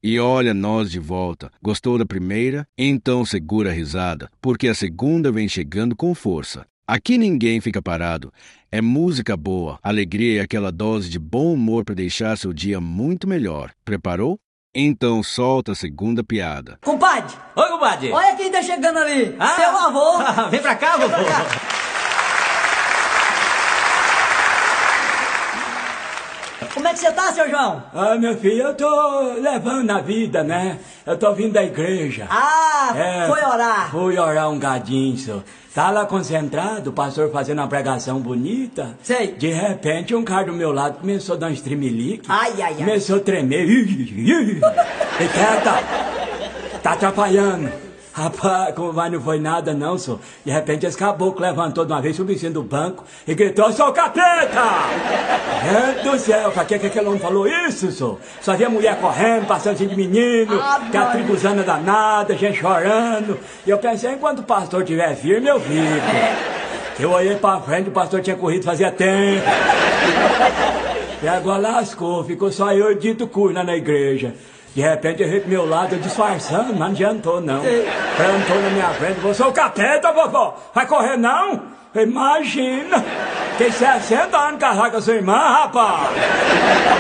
E olha nós de volta. Gostou da primeira? Então segura a risada, porque a segunda vem chegando com força. Aqui ninguém fica parado. É música boa, alegria e aquela dose de bom humor para deixar seu dia muito melhor. Preparou? Então solta a segunda piada. Compadre! Oi, compadre! Olha quem tá chegando ali! Seu avô! Vem pra cá, vovô! Como é que você tá, seu João? Ah, meu filho, eu tô levando a vida, né? Eu tô vindo da igreja. Foi orar. Fui orar um gadinho, senhor. Tá lá concentrado, o pastor fazendo uma pregação bonita. Sei. De repente, um cara do meu lado começou a dar um estremelique. Ai. Começou a tremer. E quieta! Tá atrapalhando. Rapaz, como vai, não foi nada não, senhor. De repente esse caboclo levantou de uma vez, subiu em cima do banco e gritou: "Sou capeta!" Gente do céu, pra que aquele homem falou isso, senhor? Só via mulher correndo, passando assim de menino, que a tribuzana danada, gente chorando. E eu pensei, enquanto o pastor estiver firme, eu fico. Eu olhei pra frente, o pastor tinha corrido fazia tempo. E agora lascou, ficou só eu e dito curna na igreja. De repente, ele pro meu lado, disfarçando, mas não adiantou, não. Plantou na minha frente, falou: "Sou capeta, vovó! Vai correr, não?" Imagina! Tem 60 anos casado com a sua irmã, rapaz!